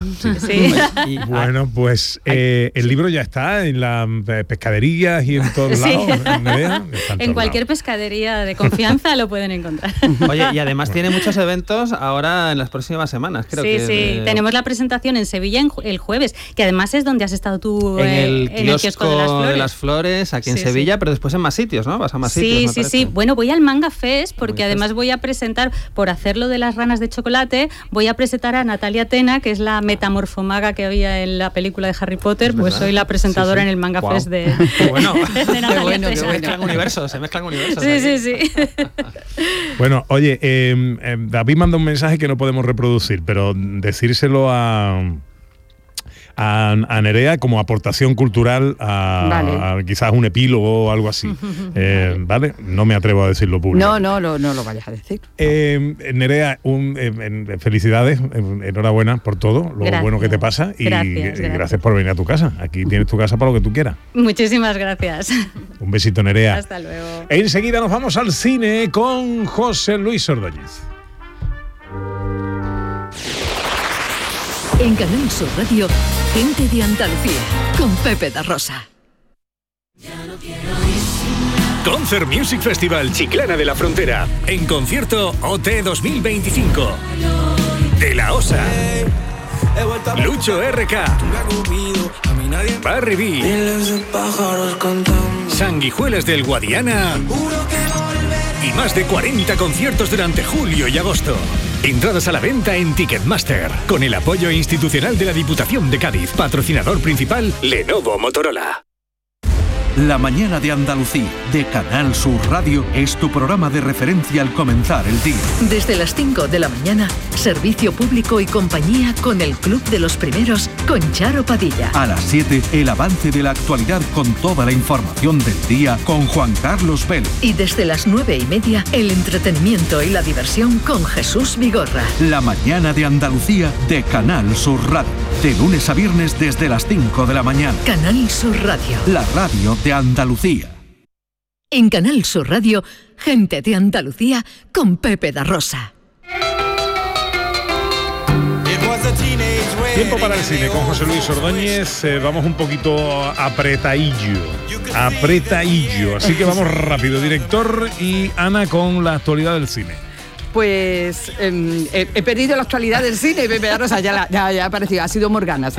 Sí. Bueno, pues el libro ya está en las pescaderías y en todos lados. En cualquier pescadería de confianza lo pueden encontrar. Oye, y además tiene muchos eventos ahora en las próximas semanas, creo que. Sí. Tenemos la presentación en Sevilla el jueves, que además es donde has estado tú en el kiosco de las Flores, aquí en Sevilla, pero después en más sitios, ¿no? Vas a más sitios. Sí. Bueno, voy al Manga Fest porque además voy a presentar, por hacerlo de las ranas de chocolate, voy a presentar a Natalia Tena, que es la metamorfomaga que había en la película de Harry Potter, pues soy la presentadora en el Manga Fest de Natalia Tena. Se mezclan universos. Sí. Bueno, oye, David manda un mensaje que no podemos reproducir, pero decírselo a Nerea como aportación cultural a quizás un epílogo o algo así. ¿Vale? No me atrevo a decirlo público. No lo vayas a decir. Nerea, felicidades, enhorabuena por todo lo bueno que te pasa y gracias por venir a tu casa. Aquí tienes tu casa para lo que tú quieras. Muchísimas gracias. Un besito, Nerea. Hasta luego. Enseguida nos vamos al cine con José Luis Ordóñez. En Canal Sur Radio, Gente de Andalucía, con Pepe da Rosa. Concert Music Festival Chiclana de la Frontera. En concierto OT 2025. De la Osa. Lucho RK. Barry B. Sanguijuelas del Guadiana. Y más de 40 conciertos durante julio y agosto. Entradas a la venta en Ticketmaster, con el apoyo institucional de la Diputación de Cádiz. Patrocinador principal, Lenovo Motorola. La mañana de Andalucía, de Canal Sur Radio, es tu programa de referencia al comenzar el día. Desde las 5 de la mañana, servicio público y compañía con el Club de los Primeros, con Charo Padilla. A las 7, el avance de la actualidad con toda la información del día con Juan Carlos Vélez. Y desde las 9:30, el entretenimiento y la diversión con Jesús Vigorra. La mañana de Andalucía, de Canal Sur Radio. De lunes a viernes desde las 5 de la mañana. Canal Sur Radio. La radio de Andalucía. En Canal Sur Radio, Gente de Andalucía con Pepe da Rosa. Tiempo para el cine con José Luis Ordóñez. Vamos un poquito apretadillo. Así que vamos rápido. Director y Ana con la actualidad del cine. Pues he perdido la actualidad del cine, Pepe da Rosa, ya ha aparecido, ha sido Morgana.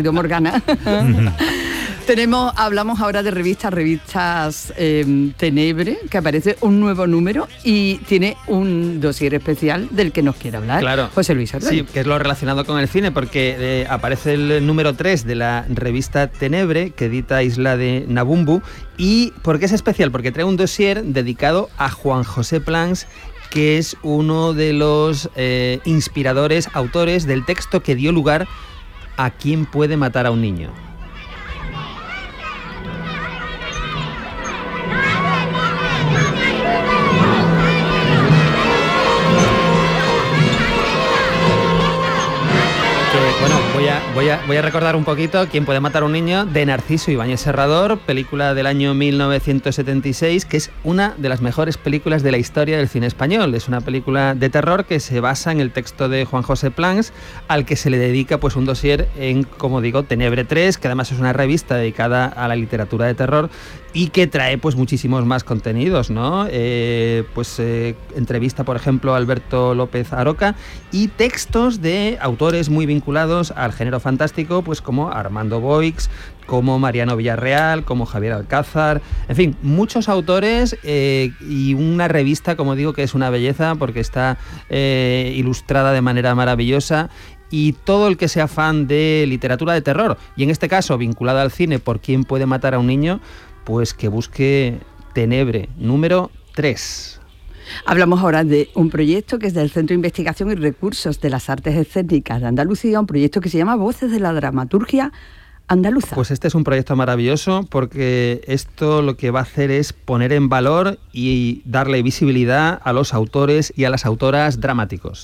Hablamos ahora de revistas Tenebre, que aparece un nuevo número y tiene un dossier especial del que nos quiere hablar. Claro. José Luis Ordóñez. Sí, que es lo relacionado con el cine, porque aparece el número 3 de la revista Tenebre, que edita Isla de Nabumbu. ¿Y por qué es especial? Porque trae un dossier dedicado a Juan José Plans, que es uno de los inspiradores, autores del texto que dio lugar a ¿Quién puede matar a un niño? Voy a recordar un poquito ¿Quién puede matar a un niño? De Narciso Ibáñez Serrador, película del año 1976, que es una de las mejores películas de la historia del cine español. Es una película de terror que se basa en el texto de Juan José Plans, al que se le dedica pues un dossier en, como digo, Tenebre 3, que además es una revista dedicada a la literatura de terror y que trae pues muchísimos más contenidos, ¿no? Entrevista, por ejemplo, a Alberto López Aroca y textos de autores muy vinculados al género fantástico, pues como Armando Boix, como Mariano Villarreal, como Javier Alcázar, en fin, muchos autores y una revista, como digo, que es una belleza porque está ilustrada de manera maravillosa. Y todo el que sea fan de literatura de terror, y en este caso vinculada al cine por ¿Quién puede matar a un niño?, pues que busque Tenebre, número 3. Hablamos ahora de un proyecto que es del Centro de Investigación y Recursos de las Artes Escénicas de Andalucía, un proyecto que se llama Voces de la Dramaturgia Andaluza. Pues este es un proyecto maravilloso porque esto lo que va a hacer es poner en valor y darle visibilidad a los autores y a las autoras dramáticos.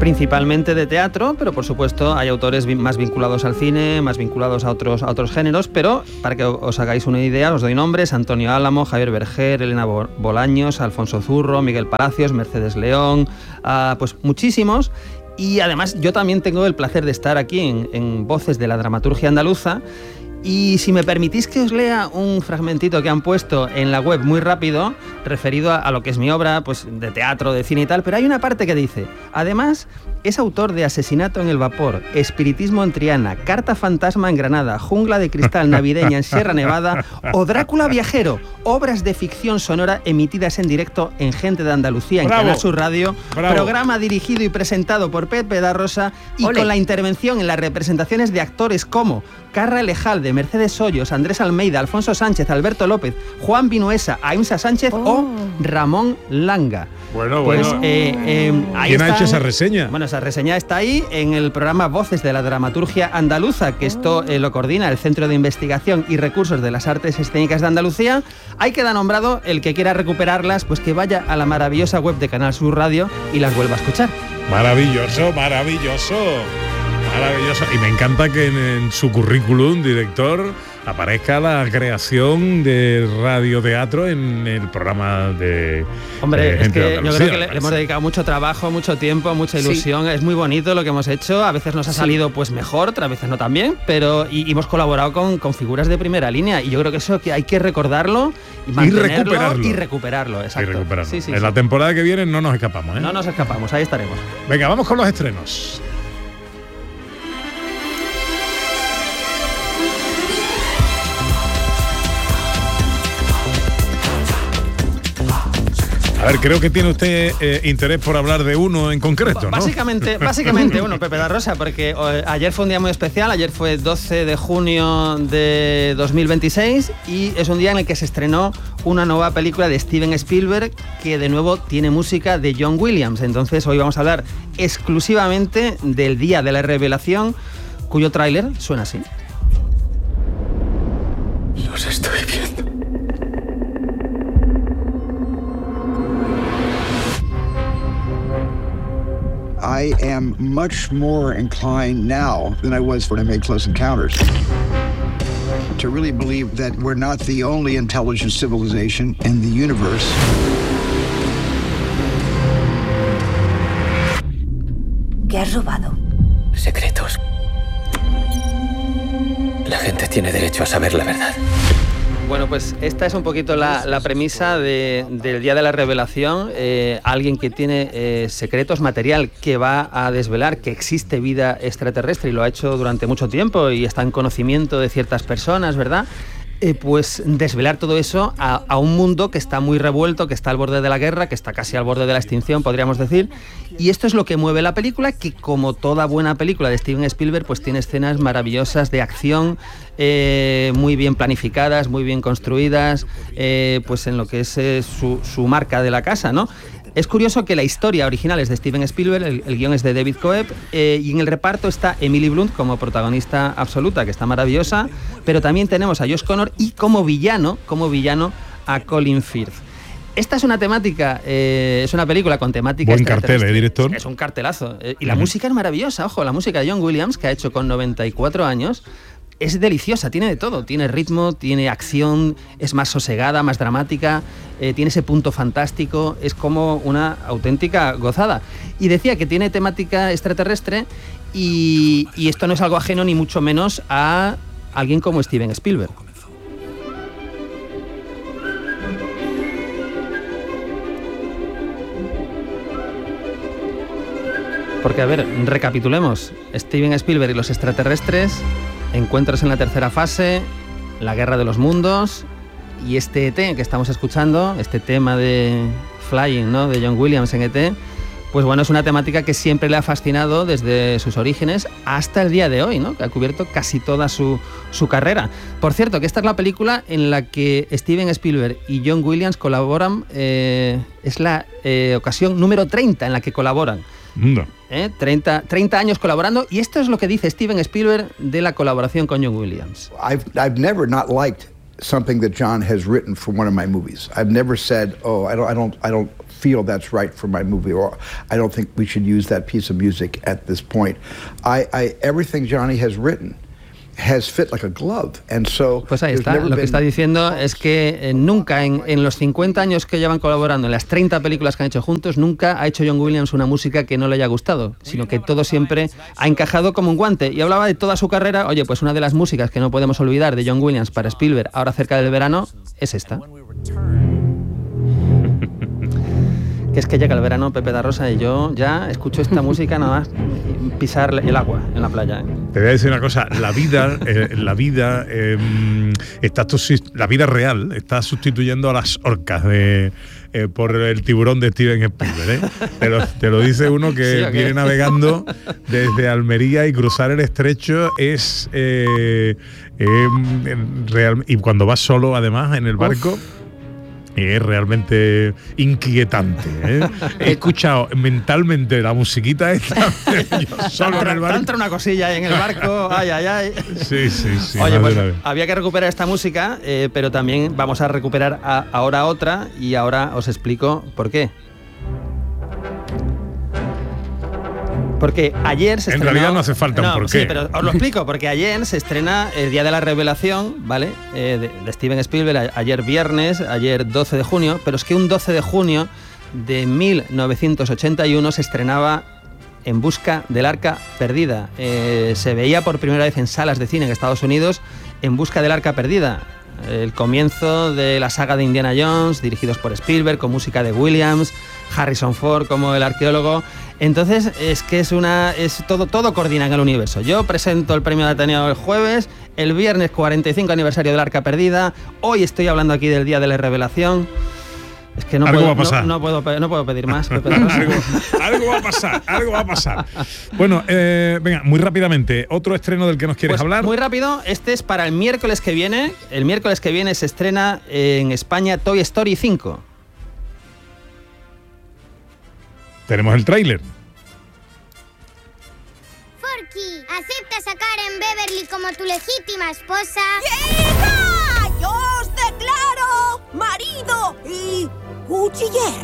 principalmente de teatro, pero por supuesto hay autores más vinculados al cine, más vinculados a otros géneros, pero para que os hagáis una idea, os doy nombres: Antonio Álamo, Javier Berger, Elena Bolaños, Alfonso Zurro, Miguel Palacios, Mercedes León, pues muchísimos. Y además yo también tengo el placer de estar aquí en Voces de la Dramaturgia Andaluza. Y si me permitís que os lea un fragmentito que han puesto en la web muy rápido, referido a lo que es mi obra, pues de teatro, de cine y tal, pero hay una parte que dice: además, es autor de Asesinato en el Vapor, Espiritismo en Triana, Carta Fantasma en Granada, Jungla de Cristal navideña en Sierra Nevada o Drácula Viajero, obras de ficción sonora emitidas en directo en Gente de Andalucía, en Canal Sur Radio, programa dirigido y presentado por Pepe da Rosa y con la intervención en las representaciones de actores como Carra Lejalde, Mercedes Hoyos, Andrés Almeida, Alfonso Sánchez, Alberto López, Juan Vinuesa, Aimsa Sánchez o Ramón Langa. Bueno, pues, ¿quién ha hecho esa reseña? Bueno, esa reseña está ahí en el programa Voces de la Dramaturgia Andaluza, que esto lo coordina el Centro de Investigación y Recursos de las Artes Escénicas de Andalucía. Ahí queda nombrado. El que quiera recuperarlas, pues que vaya a la maravillosa web de Canal Sur Radio y las vuelva a escuchar. Maravilloso, maravilloso. Maravilloso. Y me encanta que en su currículum, director, aparezca la creación de radioteatro en el programa de... Hombre, es que yo creo que le hemos dedicado mucho trabajo, mucho tiempo, mucha ilusión. Sí. Es muy bonito lo que hemos hecho. A veces nos ha salido pues mejor, otras veces no tan bien, pero y hemos colaborado con figuras de primera línea. Y yo creo que eso que hay que recordarlo y mantenerlo y recuperarlo. Exacto. Y recuperarlo. Sí, en la temporada que viene no nos escapamos, ¿eh? No nos escapamos, ahí estaremos. Venga, vamos con los estrenos. A ver, creo que tiene usted interés por hablar de uno en concreto, ¿no? Básicamente uno, Pepe da Rosa, porque ayer fue un día muy especial. Ayer fue 12 de junio de 2026 y es un día en el que se estrenó una nueva película de Steven Spielberg, que de nuevo tiene música de John Williams. Entonces hoy vamos a hablar exclusivamente del Día de la Revelación, cuyo tráiler suena así. Los estoy viendo. I am much more inclined now than I was when I made Close Encounters to really believe that we're not the only intelligent civilization in the universe. ¿Qué has robado? Secretos. La gente tiene derecho a saber la verdad. Bueno, pues esta es un poquito la premisa del Día de la Revelación. Alguien que tiene secretos, material que va a desvelar que existe vida extraterrestre, y lo ha hecho durante mucho tiempo y está en conocimiento de ciertas personas, ¿verdad? Pues desvelar todo eso a un mundo que está muy revuelto, que está al borde de la guerra, que está casi al borde de la extinción, podríamos decir. Y esto es lo que mueve la película, que como toda buena película de Steven Spielberg, pues tiene escenas maravillosas de acción, muy bien planificadas, muy bien construidas, pues en lo que es su marca de la casa, ¿no? Es curioso que la historia original es de Steven Spielberg, el guión es de David Coeb, y en el reparto está Emily Blunt como protagonista absoluta, que está maravillosa, pero también tenemos a Josh Connor y como villano a Colin Firth. Esta es una temática, es una película con temática... Buen cartel, director. Es un cartelazo. Y la música es maravillosa, ojo, la música de John Williams, que ha hecho con 94 años... Es deliciosa, tiene de todo, tiene ritmo, tiene acción, es más sosegada, más dramática, tiene ese punto fantástico, es como una auténtica gozada. Y decía que tiene temática extraterrestre y esto no es algo ajeno ni mucho menos a alguien como Steven Spielberg. Porque, a ver, recapitulemos. Steven Spielberg y los extraterrestres... Encuentros en la tercera fase, la guerra de los mundos y este ET que estamos escuchando, este tema de Flying, ¿no?, de John Williams en ET, pues bueno, es una temática que siempre le ha fascinado desde sus orígenes hasta el día de hoy, ¿no?, que ha cubierto casi toda su carrera. Por cierto, que esta es la película en la que Steven Spielberg y John Williams colaboran, es la ocasión número 30 en la que colaboran. 30 años colaborando, y esto es lo que dice Steven Spielberg de la colaboración con John Williams. I've never not liked something that John has written for one of my movies. I've never said, oh, I don't feel that's right for my movie, or I don't think we should use that piece of music at this point. Everything Johnny has written has fit like a glove, and so pues ahí está, lo que está diciendo es que nunca en los 50 años que llevan colaborando, en las 30 películas que han hecho juntos, nunca ha hecho John Williams una música que no le haya gustado, sino que todo siempre ha encajado como un guante. Y hablaba de toda su carrera. Oye, pues una de las músicas que no podemos olvidar de John Williams para Spielberg, ahora cerca del verano, es esta. Que es que llega el verano, Pepe da Rosa, y yo ya escucho esta música nada más pisar el agua en la playa. Te voy a decir una cosa, la vida real está sustituyendo a las orcas por el tiburón de Steven Spielberg, Te lo dice uno que sí, viene navegando desde Almería, y cruzar el estrecho es real, y cuando vas solo además en el barco. Es realmente inquietante, He escuchado mentalmente la musiquita esta yo solo en el barco. Entra una cosilla ahí en el barco, ay. Sí. Oye, pues había que recuperar esta música, pero también vamos a recuperar ahora otra, y ahora os explico por qué. Porque ayer se estrenó... En realidad no hace falta un porqué. Sí, pero os lo explico, porque ayer se estrena el Día de la Revelación, ¿vale? De Steven Spielberg, ayer viernes, ayer 12 de junio, pero es que un 12 de junio de 1981 se estrenaba En busca del arca perdida. Se veía por primera vez en salas de cine en Estados Unidos En busca del arca perdida. El comienzo de la saga de Indiana Jones, dirigidos por Spielberg, con música de Williams, Harrison Ford como el arqueólogo. Entonces es que es todo coordina en el universo. Yo presento el premio de Ateneo el jueves, el viernes 45 aniversario del Arca Perdida, hoy estoy hablando aquí del Día de la Revelación. Es que no puedo pedir más. algo va a pasar. Bueno, venga, muy rápidamente, otro estreno del que nos quieres hablar. Muy rápido, este es para el miércoles que viene. El miércoles que viene se estrena en España Toy Story 5. Tenemos el tráiler. Forky, ¿aceptas a Karen Beverly como tu legítima esposa? ¡Hija! ¡Yo os declaro marido y cuchiller!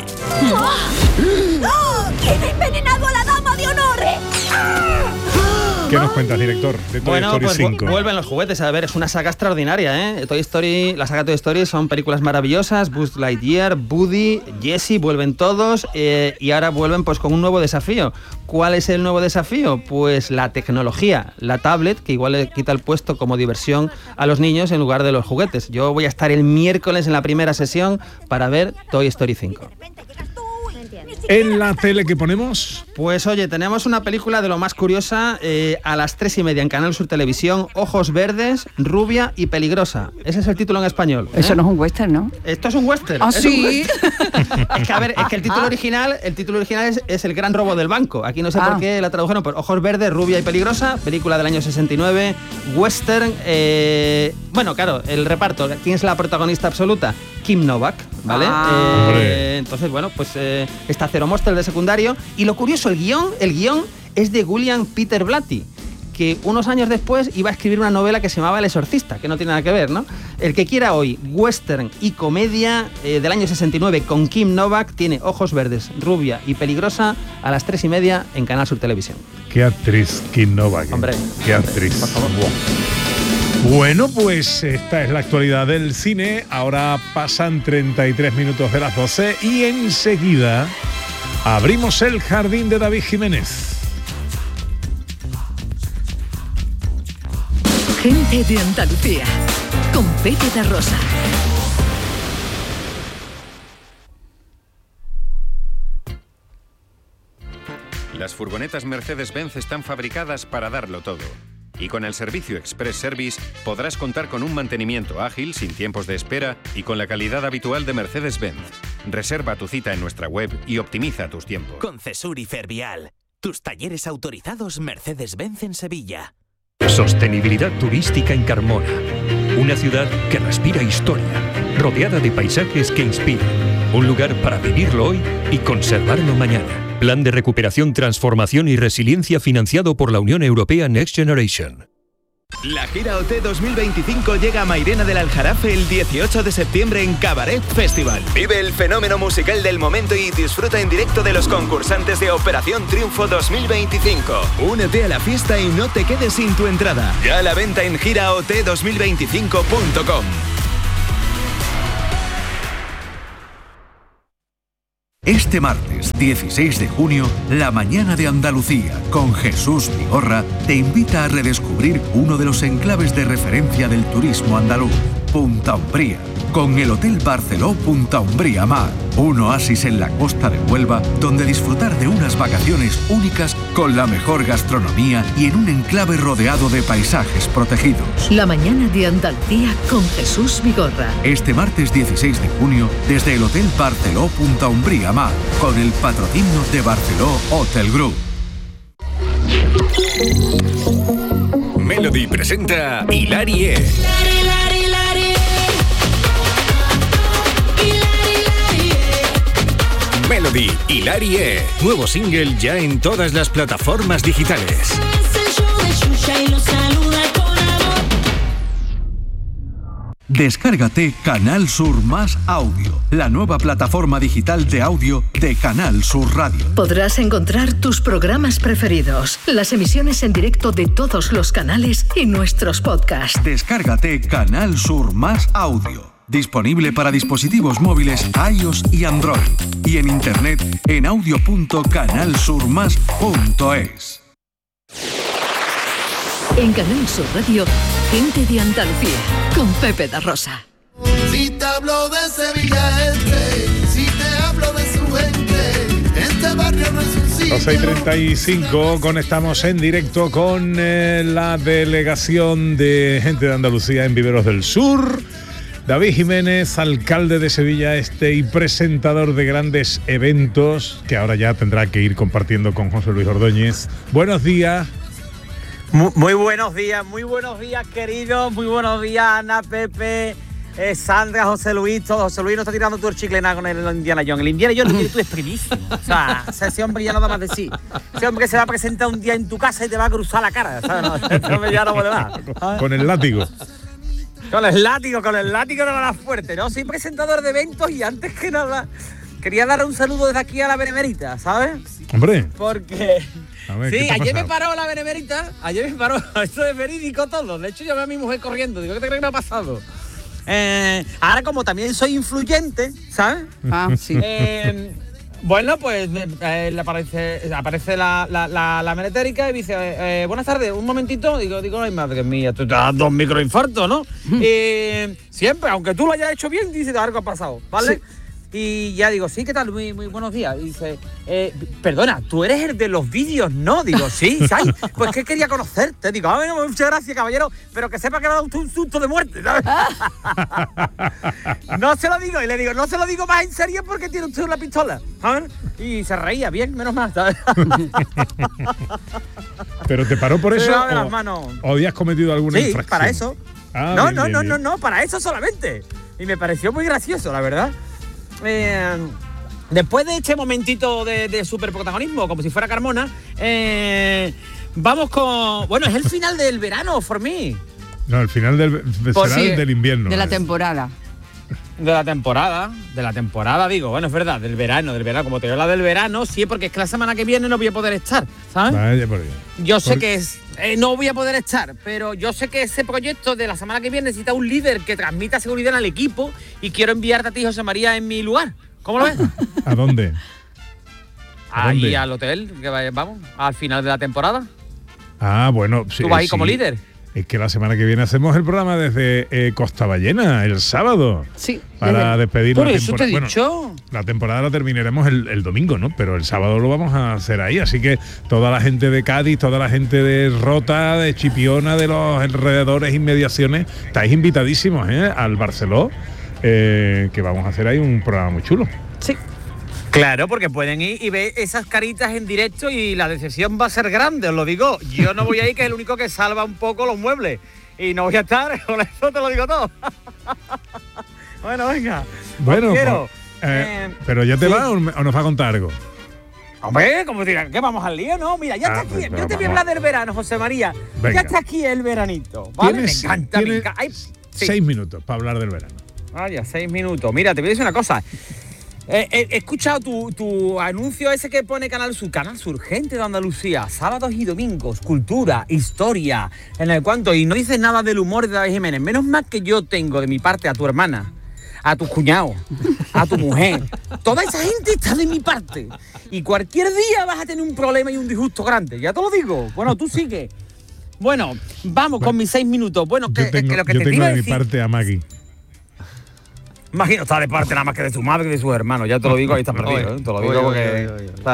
¡Oh! ¿Quién ha envenenado a la dama de honor? ¿Qué nos cuentas, director, de Toy Story 5? Vuelven los juguetes. A ver, es una saga extraordinaria, Toy Story, la saga Toy Story son películas maravillosas. Buzz Lightyear, Woody, Jessie, vuelven todos, y ahora vuelven pues con un nuevo desafío. ¿Cuál es el nuevo desafío? Pues la tecnología, la tablet, que igual le quita el puesto como diversión a los niños en lugar de los juguetes. Yo voy a estar el miércoles en la primera sesión para ver Toy Story 5. ¿En la tele que ponemos? Pues oye, tenemos una película de lo más curiosa a las 3:30 en Canal Sur Televisión, Ojos Verdes, Rubia y Peligrosa. Ese es el título en español. Eso no es un western, ¿no? Esto es un western. ¿Ah, sí? Es que, a ver, es que el título original es El gran robo del banco. Aquí no sé por qué la tradujeron por Ojos Verdes, Rubia y Peligrosa, película del año 69, western. Bueno, claro, el reparto. ¿Quién es la protagonista absoluta? Kim Novak, ¿vale? Entonces, bueno, pues está Zero Mostel de secundario. Y lo curioso, el guión es de William Peter Blatty, que unos años después iba a escribir una novela que se llamaba El exorcista, que no tiene nada que ver, ¿no? El que quiera hoy, western y comedia del año 69 con Kim Novak, tiene Ojos Verdes, Rubia y Peligrosa a las 3:30 en Canal Sur Televisión. Qué actriz, Kim Novak. Hombre, qué actriz. Por favor. Bueno, pues esta es la actualidad del cine. Ahora pasan 33 minutos de las 12 y enseguida abrimos el jardín de David Jiménez. Gente de Andalucía, con Pepe da Rosa. Las furgonetas Mercedes-Benz están fabricadas para darlo todo. Y con el servicio Express Service podrás contar con un mantenimiento ágil, sin tiempos de espera y con la calidad habitual de Mercedes-Benz. Reserva tu cita en nuestra web y optimiza tus tiempos. Con Cesur y Fervial, tus talleres autorizados Mercedes-Benz en Sevilla. Sostenibilidad turística en Carmona. Una ciudad que respira historia, rodeada de paisajes que inspiran. Un lugar para vivirlo hoy y conservarlo mañana. Plan de recuperación, transformación y resiliencia financiado por la Unión Europea Next Generation. La gira OT 2025 llega a Mairena del Aljarafe el 18 de septiembre en Cabaret Festival. Vive el fenómeno musical del momento y disfruta en directo de los concursantes de Operación Triunfo 2025. Únete a la fiesta y no te quedes sin tu entrada. Ya a la venta en giraot2025.com. Este martes 16 de junio, La Mañana de Andalucía, con Jesús Vigorra, te invita a redescubrir uno de los enclaves de referencia del turismo andaluz, Punta Umbría, con el Hotel Barceló Punta Umbría Mar, un oasis en la costa de Huelva, donde disfrutar de unas vacaciones únicas con la mejor gastronomía y en un enclave rodeado de paisajes protegidos. La Mañana de Andalucía con Jesús Vigorra. Este martes 16 de junio, desde el Hotel Barceló Punta Umbría Mar, con el patrocinio de Barceló Hotel Group. Melody presenta Hilarie. Melody, Hilarie. Nuevo single ya en todas las plataformas digitales. Descárgate Canal Sur Más Audio, la nueva plataforma digital de audio de Canal Sur Radio. Podrás encontrar tus programas preferidos, las emisiones en directo de todos los canales y nuestros podcasts. Descárgate Canal Sur Más Audio. Disponible para dispositivos móviles iOS y Android. Y en internet en audio.canalsurmas.es. En Canal Sur Radio, Gente de Andalucía, con Pepe da Rosa. Si te hablo de Sevilla Este, si te hablo de su gente, este barrio no es un sitio. 12:35, conectamos en directo con la delegación de Gente de Andalucía en Viveros del Sur. David Jiménez, alcalde de Sevilla Este y presentador de grandes eventos, que ahora ya tendrá que ir compartiendo con José Luis Ordóñez. Buenos días. Muy buenos días, queridos. Muy buenos días, Ana, Pepe, Sandra, José Luis, todo. José Luis no está tirando tú el chicle nada con el Indiana Jones. El Indiana Jones lo tiene tú exprimísimo. O sea, ese hombre ya no da más de sí. Ese hombre que se va a presentar un día en tu casa y te va a cruzar la cara. ¿Sabes? No, ese hombre ya no puede más. Con el látigo. Con el látigo de la fuerte, ¿no? Soy presentador de eventos y antes que nada quería dar un saludo desde aquí a la Benemérita, ¿sabes? Hombre. Porque... Ver, sí, ayer me paró la Benemérita, esto es verídico todo. De hecho, llamé a mi mujer corriendo, digo, ¿qué te crees que me ha pasado? Ahora como también soy influyente, ¿sabes? Ah, sí. Bueno, pues aparece la meretérica y dice, buenas tardes, un momentito. Digo, ay, madre mía, tú te has dado un microinfarto, ¿no? Siempre, aunque tú lo hayas hecho bien, dice, algo ha pasado, ¿vale? Sí. Y ya digo, sí, ¿qué tal? Muy buenos días. Y dice, perdona, ¿tú eres el de los vídeos, no? Digo, sí, ¿sabes? Pues que quería conocerte. Digo, muchas gracias, caballero, pero que sepa que me ha dado un susto de muerte, ¿sabes? No se lo digo, y le digo, no se lo digo más en serio porque tiene usted una pistola, ¿sabes? Y se reía, bien, menos mal, ¿sabes? ¿Pero te paró por eso o habías cometido alguna infracción? Sí, para eso. No, para eso solamente. Y me pareció muy gracioso, la verdad. Después de este momentito de superprotagonismo, como si fuera Carmona, vamos con... Bueno, es el final del verano, for me. No, el final del invierno. De la temporada. De la temporada, digo. Bueno, es verdad, del verano. Como te habla del verano, sí, porque es que la semana que viene no voy a poder estar, ¿sabes? Vaya por ahí. Yo sé que no voy a poder estar, pero yo sé que ese proyecto de la semana que viene necesita un líder que transmita seguridad al equipo y quiero enviarte a ti, José María, en mi lugar. ¿Cómo lo ves? ¿A dónde? Ahí al hotel, que vamos, al final de la temporada. Ah, bueno. Sí, ¿tú vas ahí como líder? Es que la semana que viene hacemos el programa desde Costa Ballena, el sábado. Sí. Para despedir la temporada. ¿Por eso te he dicho? Bueno, la temporada la terminaremos el domingo, ¿no? Pero el sábado lo vamos a hacer ahí. Así que toda la gente de Cádiz, toda la gente de Rota, de Chipiona, de los alrededores, inmediaciones, estáis invitadísimos, al Barceló, que vamos a hacer ahí un programa muy chulo. Sí. Claro, porque pueden ir y ver esas caritas en directo y la decepción va a ser grande, os lo digo. Yo no voy a ir, que es el único que salva un poco los muebles. Y no voy a estar, con eso te lo digo todo. Bueno, venga. Bueno, pero ya te va o nos va a contar algo. Hombre, como dirán, ¿qué vamos al lío? No, mira, ya está aquí. Yo te voy a hablar del verano, José María. Venga. Ya está aquí el veranito, ¿vale? Me encanta. Ay, sí. 6 minutos para hablar del verano. Vaya, 6 minutos. Mira, te voy a decir una cosa. He escuchado tu anuncio ese que pone Canal Sur, gente de Andalucía, sábados y domingos, cultura, historia, en el cuanto, y no dices nada del humor de David Jiménez. Menos mal que yo tengo de mi parte a tu hermana, a tu cuñado, a tu mujer. Toda esa gente está de mi parte. Y cualquier día vas a tener un problema y un disgusto grande, ya te lo digo. Bueno, tú sigue. Bueno, vamos con mis 6 minutos. Bueno, Yo tengo de mi parte a Maggie. Imagino, está de parte nada más que de su madre y de sus hermanos. Ya te lo digo, ahí está perdido. Te lo digo porque...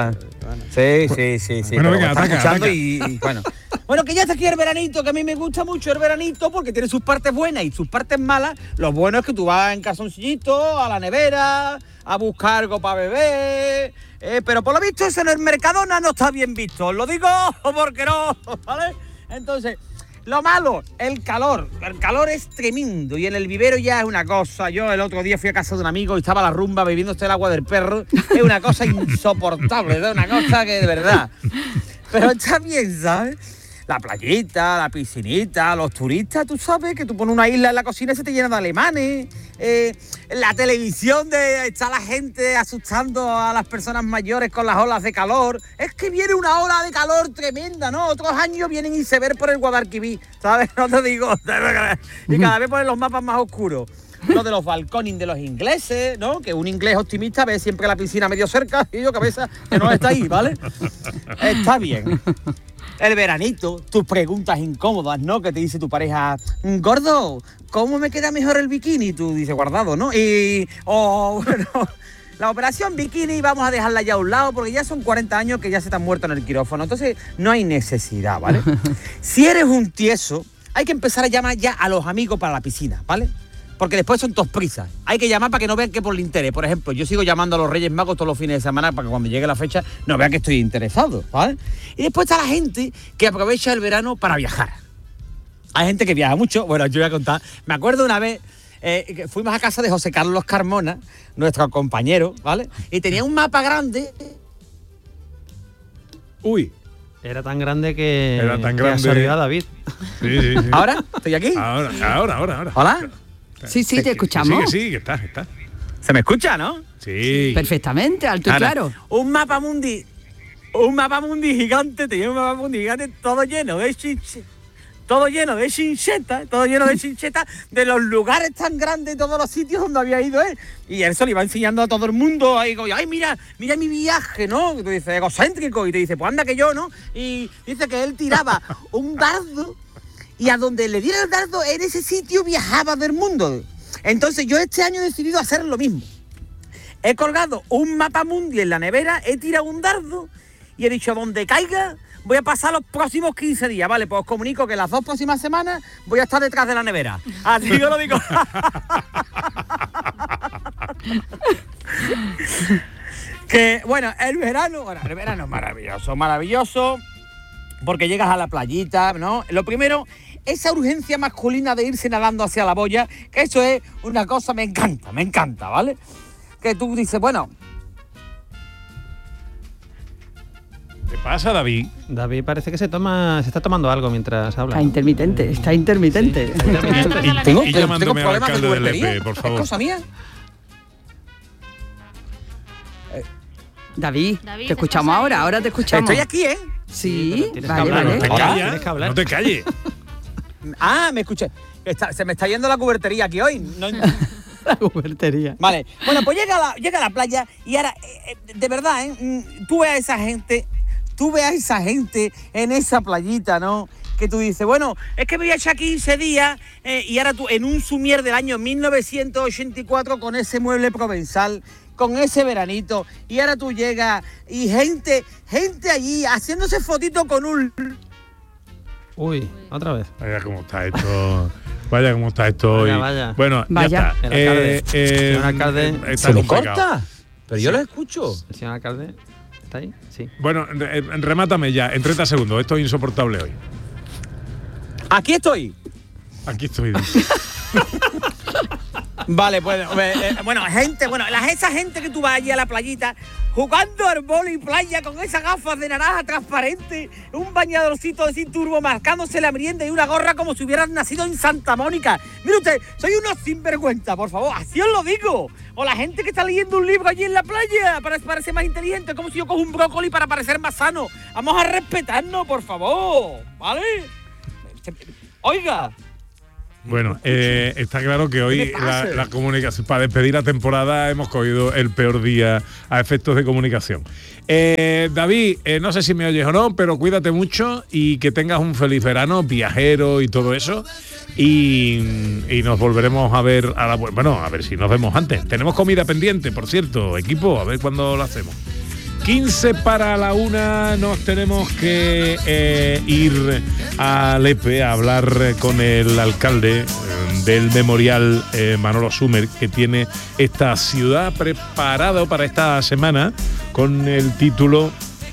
Sí. Bueno, venga, ataca. Y bueno. Bueno, que ya está aquí el veranito, que a mí me gusta mucho el veranito porque tiene sus partes buenas y sus partes malas. Lo bueno es que tú vas en calzoncillito a la nevera a buscar algo para beber. Pero por lo visto eso en el Mercadona no está bien visto. Os lo digo porque no, ¿vale? Entonces... Lo malo, el calor. El calor es tremendo y en el vivero ya es una cosa. Yo el otro día fui a casa de un amigo y estaba la rumba bebiéndose el agua del perro. Es una cosa insoportable, es una cosa que de verdad. Pero está bien, ¿sabes? La playita, la piscinita, los turistas, tú sabes que tú pones una isla en la cocina y se te llena de alemanes. La televisión de está la gente asustando a las personas mayores con las olas de calor. Es que viene una ola de calor tremenda, ¿no? Otros años vienen y se ven por el Guadalquivir, ¿sabes? No te digo. Y cada vez ponen los mapas más oscuros. Lo de los balcones de los ingleses, ¿no? Que un inglés optimista ve siempre la piscina medio cerca y yo cabeza que no está ahí, ¿vale? Está bien. El veranito, tus preguntas incómodas, ¿no? Que te dice tu pareja, gordo, ¿cómo me queda mejor el bikini? Y tú dices, guardado, ¿no? Bueno, la operación bikini vamos a dejarla ya a un lado porque ya son 40 años que ya se te han muerto en el quirófano. Entonces, no hay necesidad, ¿vale? Si eres un tieso, hay que empezar a llamar ya a los amigos para la piscina, ¿vale? Porque después son todos prisas. Hay que llamar para que no vean que por el interés. Por ejemplo, yo sigo llamando a los Reyes Magos todos los fines de semana para que cuando llegue la fecha no vean que estoy interesado, ¿vale? Y después está la gente que aprovecha el verano para viajar. Hay gente que viaja mucho. Bueno, yo voy a contar. Me acuerdo una vez que fuimos a casa de José Carlos Carmona, nuestro compañero, ¿vale? Y tenía un mapa grande. Uy. Era tan grande que... Era tan grande. Que a David. Sí. ¿Ahora? ¿Estoy aquí? Ahora. ¿Hola? Sí, te escuchamos. Sí, que estás. ¿Se me escucha, no? Sí. Perfectamente, alto y claro. Un mapa mundi gigante, tenía un mapa mundi gigante todo lleno de chinchetas, de los lugares tan grandes, todos los sitios donde había ido él. Y él se lo iba enseñando a todo el mundo. Ahí, ay, mira mi viaje, ¿no? Y te dice, egocéntrico. Y te dice, pues anda que yo, ¿no? Y dice que él tiraba un dardo y a donde le diera el dardo, en ese sitio viajaba del mundo. Entonces yo este año he decidido hacer lo mismo. He colgado un mapa mundi en la nevera, he tirado un dardo y he dicho, donde caiga, voy a pasar los próximos 15 días, ¿vale? Pues os comunico que las 2 próximas semanas voy a estar detrás de la nevera. Así que lo digo. Que, bueno, el verano es maravilloso, porque llegas a la playita, ¿no? Lo primero, esa urgencia masculina de irse nadando hacia la boya, que eso es una cosa, me encanta, ¿vale? Que tú dices, bueno... ¿Qué pasa, David? David parece que se está tomando algo mientras habla. Está intermitente. Sí. Tengo llamándome al problemas de alcalde del tubertería. EP, por favor. ¿Es cosa mía? David, te escuchamos ahora te escuchamos. Estoy aquí, ¿eh? Sí, vale. Tienes que hablar. No te calles. Me escuché. Se me está yendo la cubertería aquí hoy. No... La cubertería. Vale. Bueno, pues llega a la playa y ahora, de verdad, tú ves a esa gente en esa playita, ¿no? Que tú dices, bueno, es que me voy a echar 15 días y ahora tú en un sumier del año 1984 con ese mueble provenzal, con ese veranito, y ahora tú llegas y gente allí haciéndose fotito con un... Uy, otra vez. Vaya cómo está esto hoy. Vaya. Bueno, vaya. Ya está. El señor alcalde, está complicado. ¿Corta? Pero yo lo escucho. El señor alcalde, ¿está ahí? Sí. Bueno, remátame ya, en 30 segundos. Esto es insoportable hoy. Aquí estoy. Aquí estoy. Vale, pues, esa gente que tú vas allí a la playita jugando al vóley playa con esas gafas de naranja transparente, un bañadorcito de sin turbo marcándose la merienda y una gorra como si hubieran nacido en Santa Mónica. Mire usted, soy unos sinvergüenza, por favor, así os lo digo. O la gente que está leyendo un libro allí en la playa para parecer más inteligente, como si yo cojo un brócoli para parecer más sano. Vamos a respetarnos, por favor, ¿vale? Oiga. Bueno, está claro que hoy la comunicación, para despedir la temporada, hemos cogido el peor día a efectos de comunicación. David, no sé si me oyes o no, pero cuídate mucho y que tengas un feliz verano, viajero y todo eso. Y nos volveremos a ver a ver si nos vemos antes. Tenemos comida pendiente, por cierto, equipo, a ver cuándo lo hacemos. 15 para la 1, nos tenemos que ir a Lepe a hablar con el alcalde del Memorial Manolo Sumer, que tiene esta ciudad preparado para esta semana con el título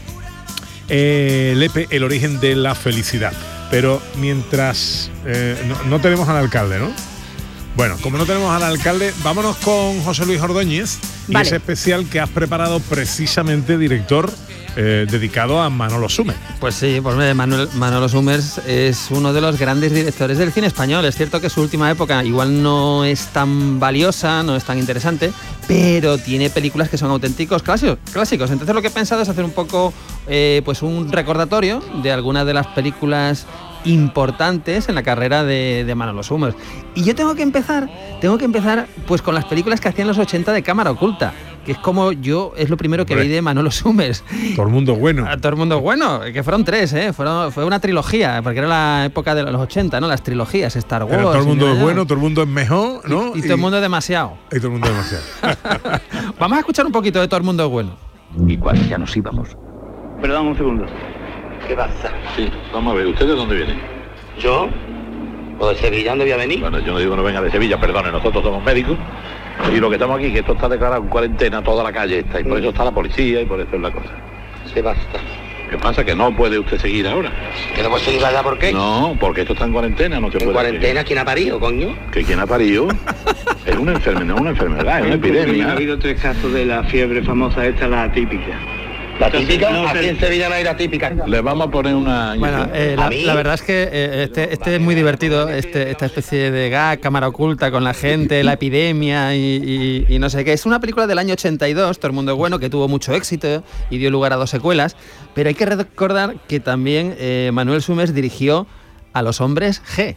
Lepe, el origen de la felicidad. Pero mientras no tenemos al alcalde, ¿no? Bueno, como no tenemos al alcalde, vámonos con José Luis Ordóñez y ese especial que has preparado precisamente, director, dedicado a Manolo Sumer. Pues sí, pues Manolo Sumer es uno de los grandes directores del cine español. Es cierto que su última época igual no es tan valiosa, no es tan interesante, pero tiene películas que son auténticos clásicos. Entonces lo que he pensado es hacer un poco pues un recordatorio de algunas de las películas importantes en la carrera de Manolo Sumer. Y yo tengo que empezar pues con las películas que hacían en los 80 de cámara oculta, que es como es lo primero que vi de Manolo Sumer. Todo el mundo bueno. Todo el mundo bueno, que fueron 3, fue una trilogía, porque era la época de los 80, ¿no? Las trilogías, Star Wars. Pero todo el mundo es bueno, todo el mundo es mejor, ¿no? Y todo el mundo es demasiado. Y todo el mundo es demasiado. Vamos a escuchar un poquito de Todo el mundo es bueno. ¿Y cuando ya nos íbamos? Perdón, un segundo. ¿Qué pasa? Sí, vamos a ver, ¿usted de dónde viene? ¿Yo? ¿O de Sevilla? ¿Dónde voy a venir? Bueno, yo no digo no venga de Sevilla, perdone, nosotros somos médicos y lo que estamos aquí, que esto está declarado en cuarentena, toda la calle está, y por eso está la policía y por eso es la cosa. Se basta. ¿Qué pasa? ¿Que no puede usted seguir ahora? ¿Que no puede seguir allá por qué? No, porque esto está en cuarentena, no se puede. ¿En cuarentena? ¿Quién ha parido, coño? ¿Que quién ha parido? Es una enfermedad, no es una enfermedad, es una epidemia. Ha habido 3 casos de la fiebre famosa, esta la atípica. ¿La típica? No, aquí en Sevilla no hay la típica. Le vamos a poner una... Bueno, la verdad es que este es muy divertido, esta especie de gag, cámara oculta con la gente, la epidemia y no sé qué. Es una película del año 82, Todo el mundo es bueno, que tuvo mucho éxito y dio lugar a 2 secuelas, pero hay que recordar que también Manuel Sumer dirigió A los hombres G.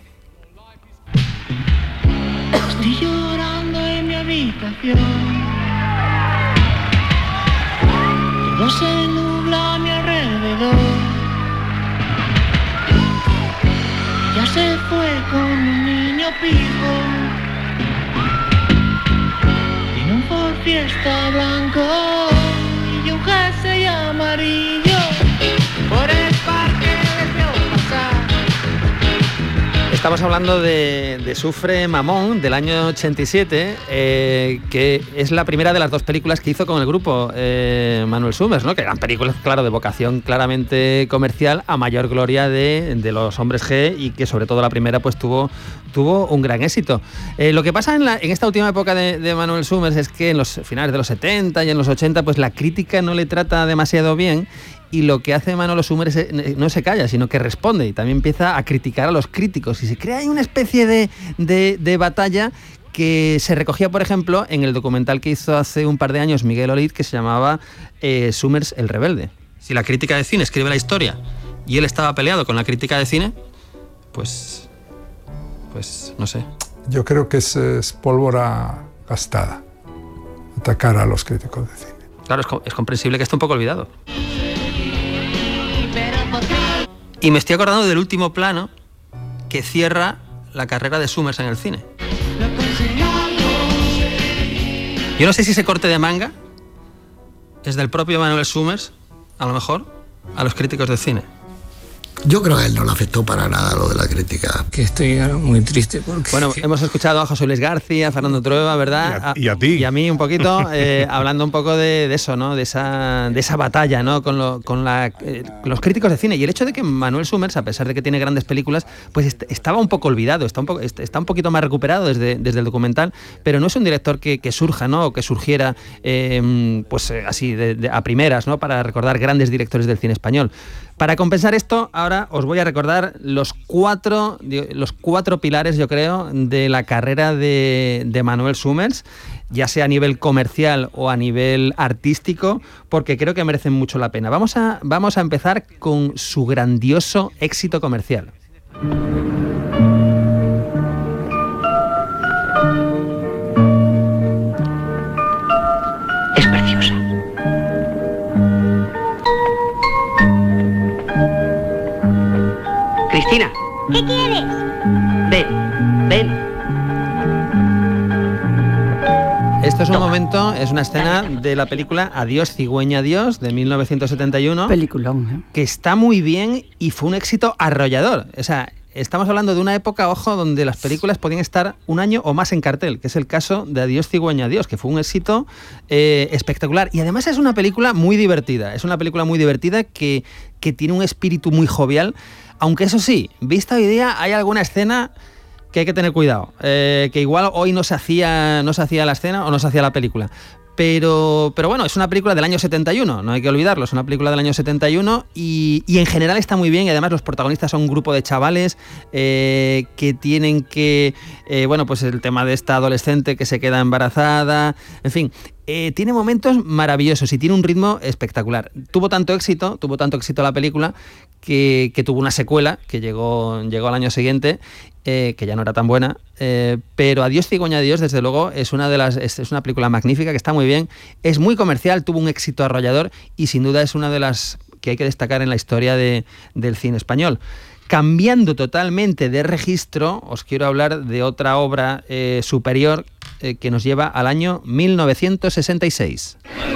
Estoy llorando en mi habitación. Todo se nubla a mi alrededor. Ella se fue con un niño pijo. Vino un Ford Fiesta blanco y un jersey amarillo. Por el parque les veo pasar. Estamos hablando de Sufre Mamón, del año 87, que es la primera de las 2 películas que hizo con el grupo Manuel Sumer, ¿no? Que eran películas, claro, de vocación claramente comercial, a mayor gloria de los hombres G, y que sobre todo la primera pues tuvo un gran éxito. Lo que pasa en esta última época de Manuel Sumer es que en los finales de los 70 y en los 80 pues la crítica no le trata demasiado bien. Y lo que hace Manolo Sumer no se calla, sino que responde y también empieza a criticar a los críticos. Y se crea ahí una especie de batalla que se recogía, por ejemplo, en el documental que hizo hace un par de años Miguel Olid, que se llamaba Sumer el rebelde. Si la crítica de cine escribe la historia y él estaba peleado con la crítica de cine, pues no sé. Yo creo que es pólvora gastada atacar a los críticos de cine. Claro, es comprensible que esté un poco olvidado. Y me estoy acordando del último plano que cierra la carrera de Sumer en el cine. Yo no sé si ese corte de manga es del propio Manuel Sumer, a lo mejor, a los críticos de cine. Yo creo que a él no le afectó para nada lo de la crítica. Que estoy muy triste porque... Bueno, hemos escuchado a José Luis García, a Fernando Trueba, ¿verdad? Y a ti. Y a mí un poquito, hablando un poco de eso, ¿no? De esa batalla, ¿no? Con los críticos de cine. Y el hecho de que Manuel Summers, a pesar de que tiene grandes películas, pues estaba un poco olvidado, está un poquito más recuperado desde el documental, pero no es un director que surja, ¿no? O que surgiera así a primeras, ¿no? Para recordar grandes directores del cine español. Para compensar esto, ahora os voy a recordar los cuatro pilares, yo creo, de la carrera de Manuel Summers, ya sea a nivel comercial o a nivel artístico, porque creo que merecen mucho la pena. Vamos a empezar con su grandioso éxito comercial. Es preciosa. Cristina. ¿Qué quieres? Ven. Esto es un momento, es una escena de la película Adiós, cigüeña, adiós, de 1971. Peliculón, ¿eh? Que está muy bien y fue un éxito arrollador. O sea, estamos hablando de una época, ojo, donde las películas podían estar un año o más en cartel, que es el caso de Adiós, cigüeña, adiós, que fue un éxito espectacular. Y además es una película muy divertida. Es una película muy divertida que tiene un espíritu muy jovial. Aunque eso sí, vista hoy día, hay alguna escena que hay que tener cuidado. Que igual hoy no se hacía la escena o no se hacía la película. Pero bueno, es una película del año 71, no hay que olvidarlo, es una película del año 71 y en general está muy bien, y además los protagonistas son un grupo de chavales que tienen que, pues el tema de esta adolescente que se queda embarazada, en fin. Tiene momentos maravillosos y tiene un ritmo espectacular. Tuvo tanto éxito la película que tuvo una secuela que llegó al año siguiente, que ya no era tan buena, pero Adiós, cigüeña, adiós, desde luego es una película magnífica que está muy bien, es muy comercial, tuvo un éxito arrollador y sin duda es una de las que hay que destacar en la historia del cine español. Cambiando totalmente de registro, os quiero hablar de otra obra superior que nos lleva al año 1966.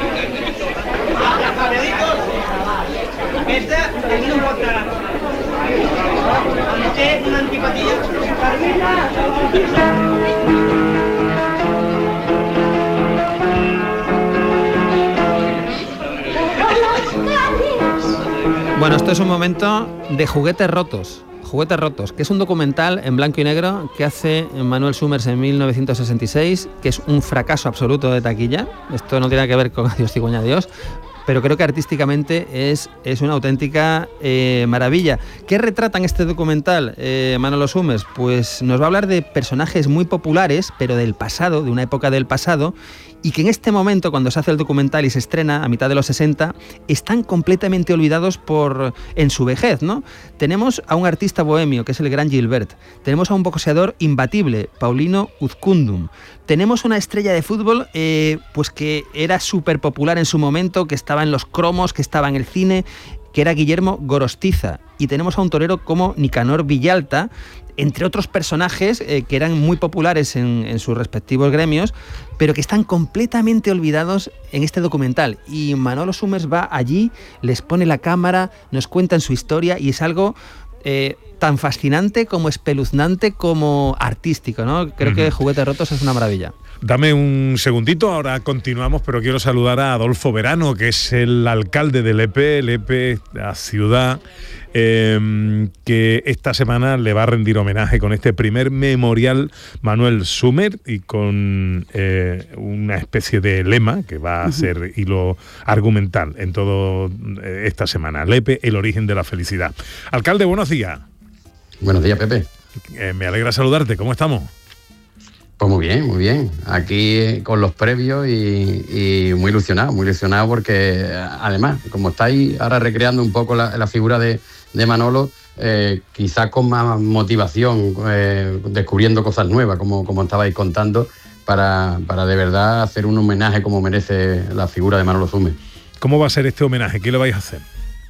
Bueno, esto es un momento de Juguetes rotos, que es un documental en blanco y negro que hace Manuel Summers en 1966, que es un fracaso absoluto de taquilla. Esto no tiene nada que ver con Adiós, cigüeña, adiós, pero creo que artísticamente es una auténtica maravilla. ¿Qué retrata en este documental Manolo Summers? Pues nos va a hablar de personajes muy populares, pero del pasado, de una época del pasado, y que en este momento, cuando se hace el documental y se estrena a mitad de los 60, están completamente olvidados en su vejez, ¿no? Tenemos a un artista bohemio, que es el gran Gilbert. Tenemos a un boxeador imbatible, Paulino Uzkundum. Tenemos una estrella de fútbol pues que era súper popular en su momento, que estaba en los cromos, que estaba en el cine, que era Guillermo Gorostiza. Y tenemos a un torero como Nicanor Villalta, entre otros personajes que eran muy populares en sus respectivos gremios, pero que están completamente olvidados en este documental. Y Manolo Summers va allí, les pone la cámara, nos cuentan su historia y es algo tan fascinante como espeluznante como artístico, ¿no? Creo que Juguetes rotos es una maravilla. Dame un segundito, ahora continuamos, pero quiero saludar a Adolfo Verano, que es el alcalde de Lepe, la ciudad, que esta semana le va a rendir homenaje con este primer memorial Manuel Summers y con una especie de lema que va a ser hilo argumental en todo esta semana. Lepe, el origen de la felicidad. Alcalde, buenos días. Buenos días, Pepe. Me alegra saludarte, ¿cómo estamos? Pues muy bien. Aquí con los previos y muy ilusionado porque además, como estáis ahora recreando un poco la figura de Manolo, quizás con más motivación, descubriendo cosas nuevas, como estabais contando, para de verdad hacer un homenaje como merece la figura de Manolo Summers. ¿Cómo va a ser este homenaje? ¿Qué le vais a hacer?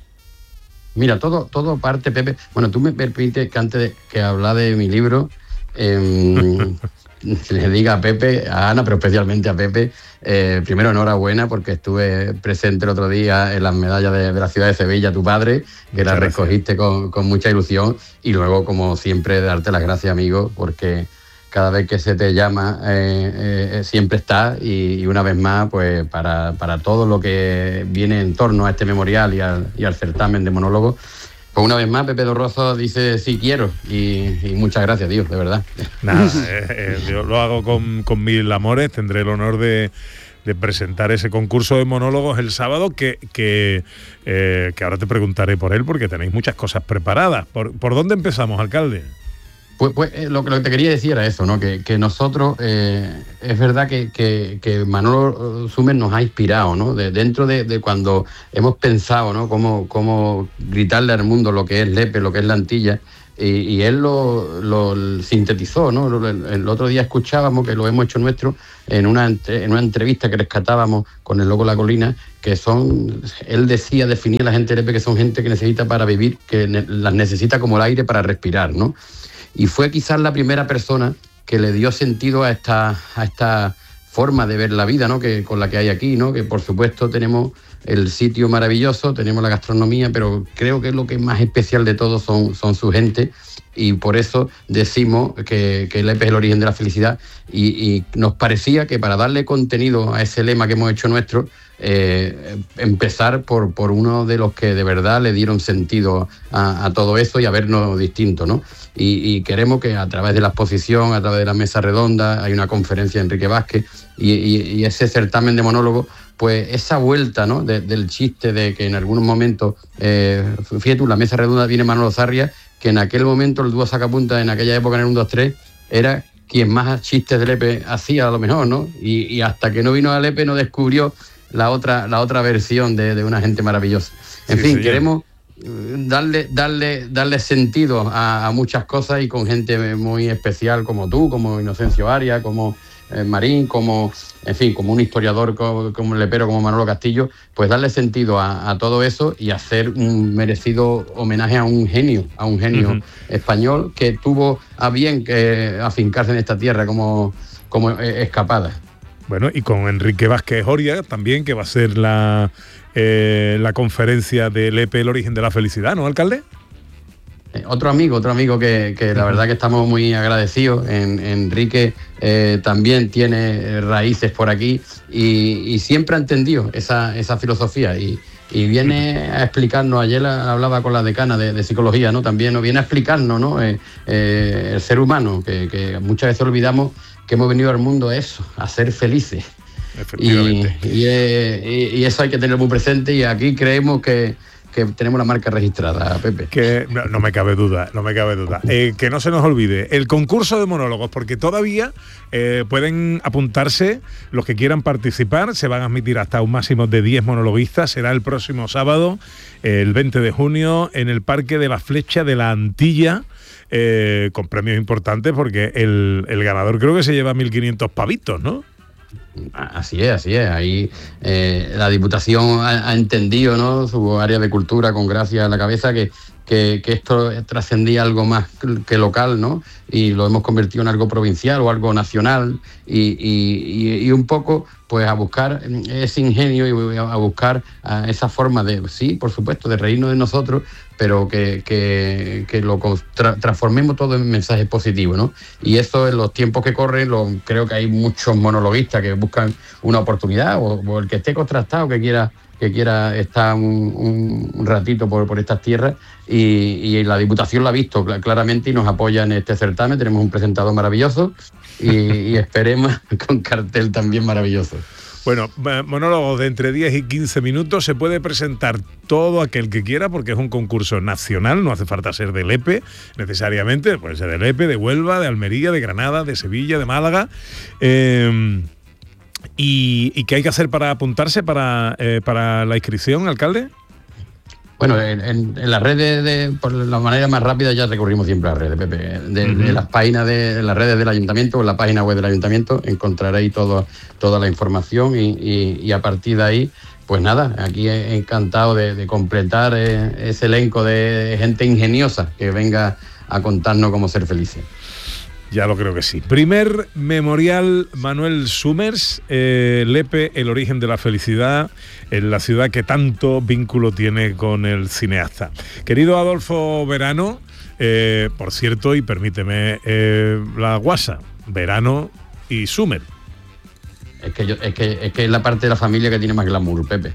Mira, todo parte, Pepe. Bueno, tú me permites que antes de que hablar de mi libro, le diga a Pepe, a Ana, pero especialmente a Pepe, primero enhorabuena porque estuve presente el otro día en las medallas de la ciudad de Sevilla, tu padre, que las recogiste con mucha ilusión, y luego, como siempre, darte las gracias, amigo, porque cada vez que se te llama siempre está, y una vez más, pues para todo lo que viene en torno a este memorial y al certamen de monólogos. Pues una vez más, Pepe Dorrozo dice sí quiero, y muchas gracias, tío, de verdad. Nada, yo lo hago con mil amores. Tendré el honor de presentar ese concurso de monólogos el sábado, que ahora te preguntaré por él, porque tenéis muchas cosas preparadas. ¿Por dónde empezamos, alcalde? Pues lo que te quería decir era eso, ¿no? Que nosotros, es verdad que Manolo Súmez nos ha inspirado, ¿no? Dentro de cuando hemos pensado, ¿no? Cómo gritarle al mundo lo que es Lepe, lo que es la Antilla, y él lo sintetizó, ¿no? El otro día escuchábamos, que lo hemos hecho nuestro, en una entrevista que rescatábamos con el Loco La Colina, él decía, definía a la gente de Lepe que son gente que necesita para vivir, que las necesita como el aire para respirar, ¿no? Y fue quizás la primera persona que le dio sentido a esta forma de ver la vida, ¿no? Con la que hay aquí, ¿no? Que por supuesto tenemos el sitio maravilloso, tenemos la gastronomía, pero creo que lo que es más especial de todo son su gente, y por eso decimos que Lepe es el origen de la felicidad, y nos parecía que para darle contenido a ese lema que hemos hecho nuestro, empezar por uno de los que de verdad le dieron sentido a todo eso y a vernos distintos, ¿no? Y queremos que a través de la exposición, a través de la mesa redonda, hay una conferencia de Enrique Vázquez, y ese certamen de monólogos, pues esa vuelta, ¿no? Del chiste de que en algunos momentos, fíjate tú, la mesa redonda viene Manolo Sarria, que en aquel momento el dúo Sacapunta, en aquella época en el 1, 2, 3, era quien más chistes de Lepe hacía, a lo mejor, ¿no? Y hasta que no vino a Lepe no descubrió la otra versión de una gente maravillosa. En fin, queremos darle sentido a muchas cosas, y con gente muy especial como tú, como Inocencio Arias, como Marín, como un historiador como lepero como Manolo Castillo, pues darle sentido a todo eso y hacer un merecido homenaje a un genio español que tuvo a bien afincarse en esta tierra como escapada. Bueno, y con Enrique Vázquez Oria también, que va a ser la conferencia de Lepe, el origen de la felicidad, ¿no, alcalde? Otro amigo que la verdad que estamos muy agradecidos. Enrique también tiene raíces por aquí, y siempre ha entendido esa filosofía, y viene a explicarnos. Ayer hablaba con la decana de psicología, ¿no? También nos viene a explicarnos, ¿no? El ser humano, que muchas veces olvidamos que hemos venido al mundo a ser felices. Efectivamente. Y eso hay que tener muy presente, y aquí creemos que tenemos la marca registrada, Pepe. Que no me cabe duda. Que no se nos olvide el concurso de monólogos, porque todavía pueden apuntarse los que quieran participar. Se van a admitir hasta un máximo de 10 monologuistas. Será el próximo sábado, el 20 de junio, en el Parque de la Flecha de la Antilla, con premios importantes, porque el ganador creo que se lleva 1.500 pavitos, ¿no? Así es. Ahí la Diputación ha entendido, ¿no? Su área de cultura, con Gracia a la cabeza, que esto trascendía algo más que local, ¿no? Y lo hemos convertido en algo provincial o algo nacional, y un poco pues a buscar ese ingenio, y a buscar esa forma de, sí, por supuesto, de reírnos de nosotros, pero que lo transformemos todo en mensajes positivos, ¿no? Y eso, en los tiempos que corren, creo que hay muchos monologuistas que buscan una oportunidad, o el que esté contrastado, que quiera estar un ratito por estas tierras, y la Diputación lo ha visto claramente y nos apoya en este certamen. Tenemos un presentador maravilloso, y esperemos con cartel también maravilloso. Bueno, monólogos de entre 10 y 15 minutos. Se puede presentar todo aquel que quiera, porque es un concurso nacional, no hace falta ser de Lepe necesariamente, puede ser de Lepe, de Huelva, de Almería, de Granada, de Sevilla, de Málaga. ¿Y qué hay que hacer para apuntarse para la inscripción, alcalde? Bueno, en las redes, por la manera más rápida, ya recurrimos siempre a las redes, Pepe. De las páginas de las redes del Ayuntamiento, o en la página web del Ayuntamiento, encontraréis toda la información, y a partir de ahí, pues nada, aquí encantado de completar ese elenco de gente ingeniosa que venga a contarnos cómo ser felices. Ya lo creo que sí. Primer memorial Manuel Summers, Lepe, el origen de la felicidad, en la ciudad que tanto vínculo tiene con el cineasta. Querido Adolfo Verano, por cierto, y permíteme la guasa, Verano y Summer. Es que es la parte de la familia que tiene más glamour, Pepe.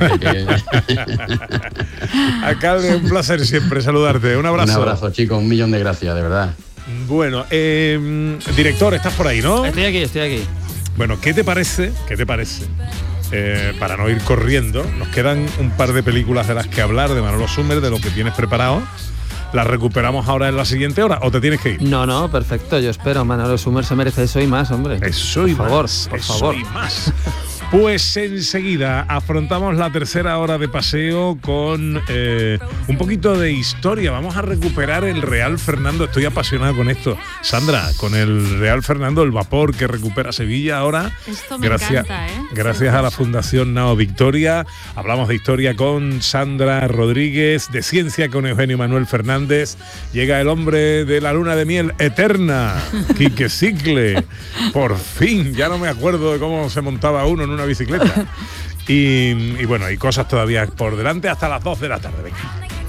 Alcalde, un placer siempre saludarte. Un abrazo. Un abrazo, chicos. 1.000.000 de gracias, de verdad. Bueno, director, estás por ahí, ¿no? Estoy aquí. Bueno, ¿qué te parece? Para no ir corriendo, nos quedan un par de películas de las que hablar de Manolo Summers, de lo que tienes preparado. ¿Las recuperamos ahora en la siguiente hora o te tienes que ir? No, perfecto, yo espero. Manolo Summers se merece eso y más, hombre. Eso y por favor, más, por eso favor. y más. Pues enseguida afrontamos la tercera hora de paseo con un poquito de historia. Vamos a recuperar el Real Fernando. Estoy apasionado con esto. Sandra, con el Real Fernando, el vapor que recupera Sevilla ahora. Esto me encanta, ¿eh? Gracias a la Fundación Nao Victoria. Hablamos de historia con Sandra Rodríguez, de ciencia con Eugenio Manuel Fernández. Llega el hombre de la luna de miel eterna, Quique Cicle. Por fin, ya no me acuerdo de cómo se montaba uno en una bicicleta. Y bueno, hay cosas todavía por delante hasta las 2 de la tarde. Venga.